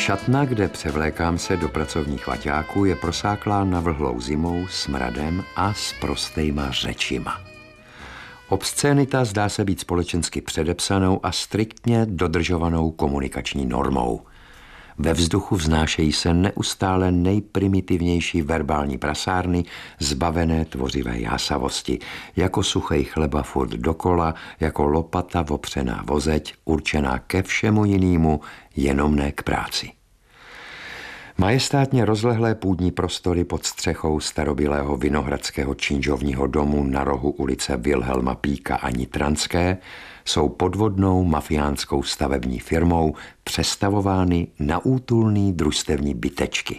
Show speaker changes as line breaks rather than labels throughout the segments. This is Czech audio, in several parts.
Šatna, kde převlékám se do pracovních vaťáků, je prosáklá navlhlou zimou, smradem a sprostejma řečima. Obscénita zdá se být společensky předepsanou a striktně dodržovanou komunikační normou. Ve vzduchu vznášejí se neustále nejprimitivnější verbální prasárny, zbavené tvořivé jásavosti, jako suchej chleba furt dokola, jako lopata opřená vozeď, určená ke všemu jinému, jenom ne k práci. Majestátně rozlehlé půdní prostory pod střechou starobylého vinohradského činžovního domu na rohu ulice Vilhelma Píka a Nitranské jsou podvodnou mafiánskou stavební firmou přestavovány na útulný družstevní bytečky.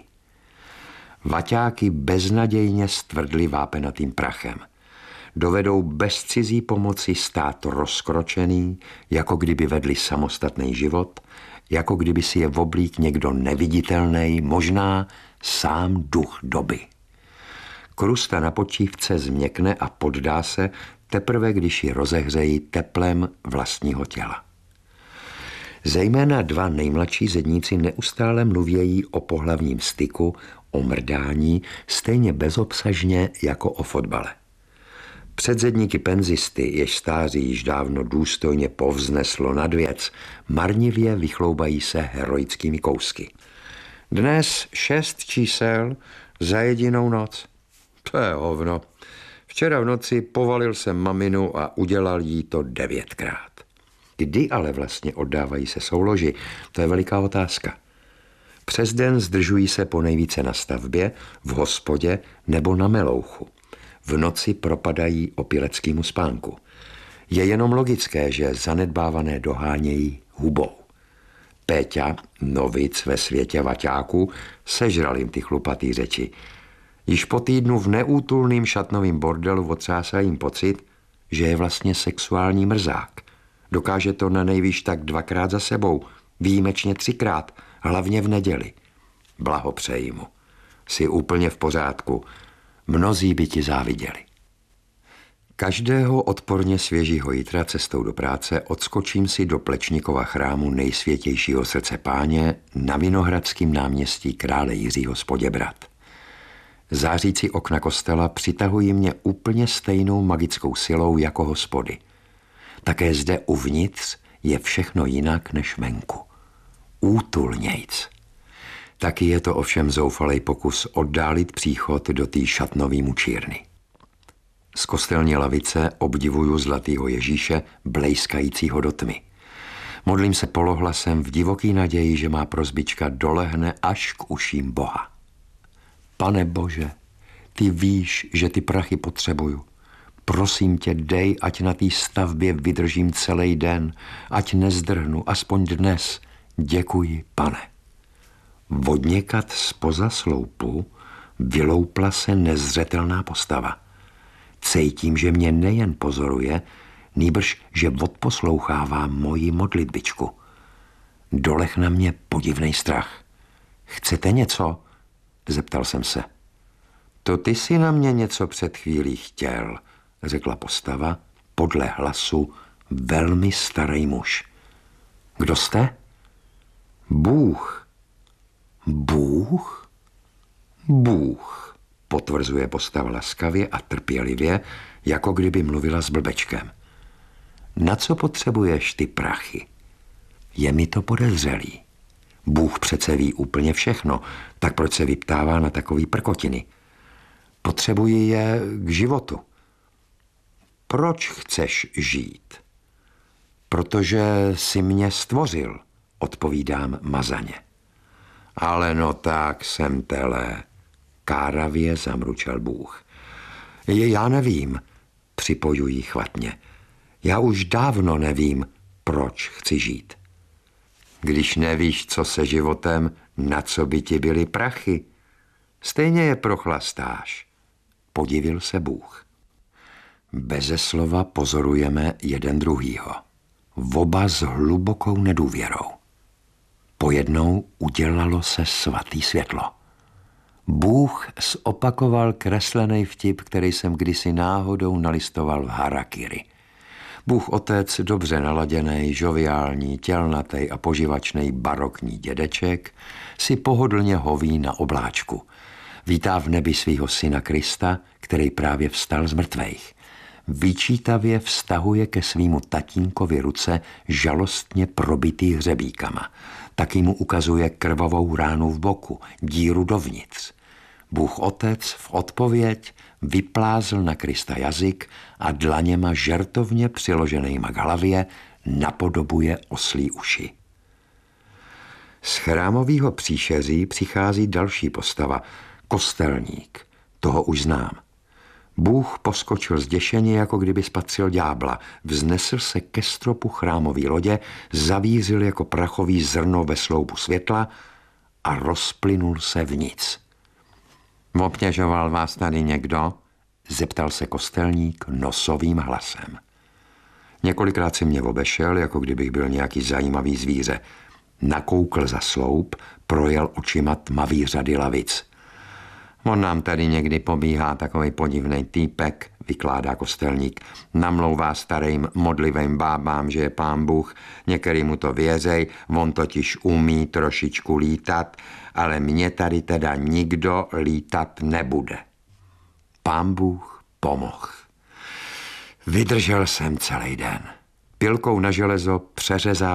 Vaťáky beznadějně stvrdly vápenatým prachem. Dovedou bez cizí pomoci stát rozkročený, jako kdyby vedli samostatný život, jako kdyby si je oblík někdo neviditelný, možná sám duch doby. Krusta na počívce změkne a poddá se teprve, když ji rozehřejí teplem vlastního těla. Zejména dva nejmladší zedníci neustále mluvějí o pohlavním styku, o mrdání, stejně bezobsažně jako o fotbale. Předzedníky penzisty, jež stáří již dávno důstojně povzneslo nad věc, marnivě vychloubají se heroickými kousky. Dnes 6 čísel za jedinou noc. To je hovno. Včera v noci povalil jsem maminu a udělal jí to 9krát. Kdy ale vlastně oddávají se souloži, to je veliká otázka. Přes den zdržují se ponejvíce na stavbě, v hospodě nebo na melouchu. V noci propadají opileckému spánku. Je jenom logické, že zanedbávané dohánějí hubou. Péťa, novic ve světě vaťáků, sežral jim ty chlupatý řeči. Již po týdnu v neútulným šatnovým bordelu otřásá jim pocit, že je vlastně sexuální mrzák. Dokáže to na nejvýš tak 2krát za sebou, výjimečně 3krát, hlavně v neděli. Blahopřeji mu. Jsi úplně v pořádku. Mnozí by ti záviděli. Každého odporně svěžího jitra cestou do práce odskočím si do Plečnikova chrámu Nejsvětějšího srdce Páně na Vinohradském náměstí krále Jiřího z Poděbrad. Zářící okna kostela přitahují mě úplně stejnou magickou silou jako hospody. Také zde uvnitř je všechno jinak než venku. Útulnějc. Taky je to ovšem zoufalej pokus oddálit příchod do té šatnový mučírny. Z kostelní lavice obdivuju zlatýho Ježíše, blejskajícího do tmy. Modlím se polohlasem v divoký naději, že má prozbička dolehne až k uším Boha. Pane Bože, ty víš, že ty prachy potřebuju. Prosím tě, dej, ať na té stavbě vydržím celý den, ať nezdrhnu, aspoň dnes. Děkuji, pane. Odněkat zpoza sloupu vyloupla se nezřetelná postava. Cítím, že mě nejen pozoruje, nýbrž, že odposlouchává moji modlitbičku. Doleh na mě podivnej strach. Chcete něco? Zeptal jsem se. To ty si na mě něco před chvílí chtěl, řekla postava, podle hlasu velmi starý muž. Kdo jste? Bůh. Bůh? Bůh, potvrzuje postava laskavě a trpělivě, jako kdyby mluvila s blbečkem. Na co potřebuješ ty prachy? Je mi to podezřelý. Bůh přece ví úplně všechno, tak proč se vyptává na takový prkotiny? Potřebuji je k životu. Proč chceš žít? Protože jsi mě stvořil, odpovídám mazaně. Ale no tak jsem tele, káravě zamručel Bůh. Já nevím, připojují chvatně. Já už dávno nevím, proč chci žít. Když nevíš, co se životem, na co by ti byly prachy, stejně je prochlastáš, podivil se Bůh. Beze slova pozorujeme jeden druhýho. Oba s hlubokou nedůvěrou. Pojednou udělalo se svatý světlo. Bůh zopakoval kreslený vtip, který jsem kdysi náhodou nalistoval v harakiri. Bůh otec, dobře naladěnej, žoviální, tělnatej a poživačnej barokní dědeček, si pohodlně hoví na obláčku. Vítá v nebi svýho syna Krista, který právě vstal z mrtvejch. Vyčítavě vztahuje ke svýmu tatínkovi ruce žalostně probitý hřebíkama. Taky mu ukazuje krvavou ránu v boku, díru dovnitř. Bůh otec v odpověď vyplázl na Krista jazyk a dlaněma žertovně přiloženýma k hlavě napodobuje oslí uši. Z chrámového příšeří přichází další postava, kostelník. Toho už znám. Bůh poskočil zděšeně, jako kdyby spatřil ďábla, vznesl se ke stropu chrámové lodě, zavířil jako prachový zrno ve sloupu světla a rozplynul se v nic. Obtěžoval vás tady někdo? Zeptal se kostelník nosovým hlasem. Několikrát si mě obešel, jako kdybych byl nějaký zajímavý zvíře. Nakoukl za sloup, projel očima tmavý řady lavic. On nám tady někdy pobíhá takovej podivnej týpek, vykládá kostelník. Namlouvá starým modlivým bábám, že je pán Bůh, některý mu to věřej, on totiž umí trošičku lítat, ale mě tady teda nikdo lítat nebude. Pán Bůh pomohl. Vydržel jsem celý den. Pilkou na železo přeřezával